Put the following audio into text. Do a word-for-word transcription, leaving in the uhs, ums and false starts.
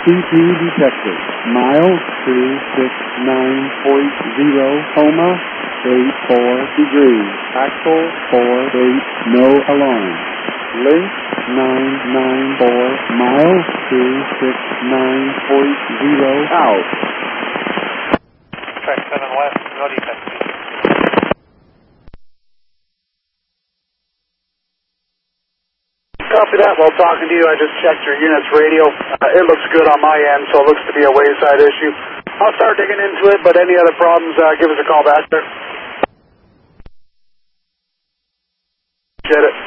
C T detected. Mile two six nine point zero, coma, eight four degrees. Axle four eight, no alarm. Link nine nine four, mile two six nine point zero, out. Track seven west, no defect. Copy that. While talking to you, I just checked your unit's radio. Uh, it looks good on my end, so it looks to be a wayside issue. I'll start digging into it, but any other problems, uh, give us a call back there. Get it.